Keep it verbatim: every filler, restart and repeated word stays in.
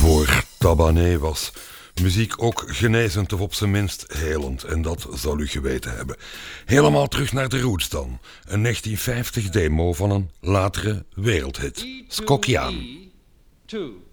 Voor Tabané was muziek ook genezend of op zijn minst helend. En dat zal u geweten hebben. Helemaal terug naar de roots dan. Een negentien vijftig demo van een latere wereldhit. Skokjaan. two.